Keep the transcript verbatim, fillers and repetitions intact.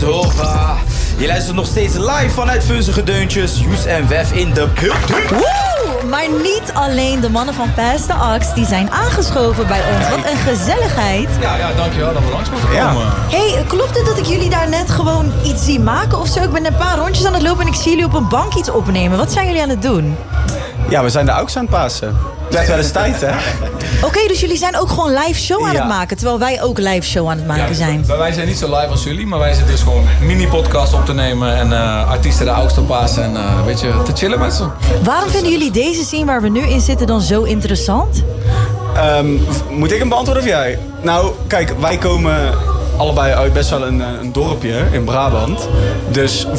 Hova. Je luistert nog steeds live vanuit Vunzige Deuntjes. Joes en Wef in de building. Woe! Maar niet alleen de mannen van Pass the Axe die zijn aangeschoven bij ons. Wat een gezelligheid. Ja, ja, dankjewel dat we langs moeten komen. Ja. Hey, klopt het dat ik jullie daar net gewoon iets zie maken of zo? Ik ben een paar rondjes aan het lopen en ik zie jullie op een bank iets opnemen. Wat zijn jullie aan het doen? Ja, we zijn de aux aan het pasen. Het werd wel eens tijd, hè? Oké, okay, dus jullie zijn ook gewoon live show aan Ja. het maken. Terwijl wij ook live show aan het maken Ja, zijn. wij- Wij zijn niet zo live als jullie, maar wij zitten dus gewoon mini-podcast op te nemen en uh, artiesten de aux te pasen en uh, een beetje te chillen met ze. Waarom vinden jullie deze scene waar we nu in zitten dan zo interessant? Um, moet ik hem beantwoorden of jij? Nou, kijk, wij komen allebei uit best wel een, een dorpje in Brabant. Dus